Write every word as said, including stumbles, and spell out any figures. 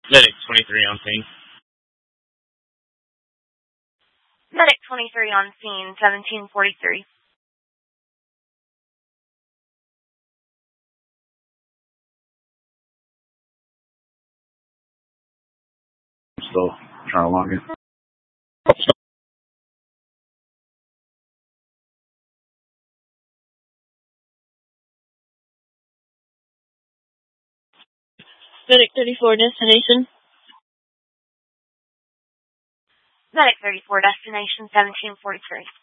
Medic twenty-three on scene. Medic twenty-three on scene, seventeen forty-three. Still trying to log in. Medic thirty-four, destination. Medic thirty-four, destination, seventeen forty-three.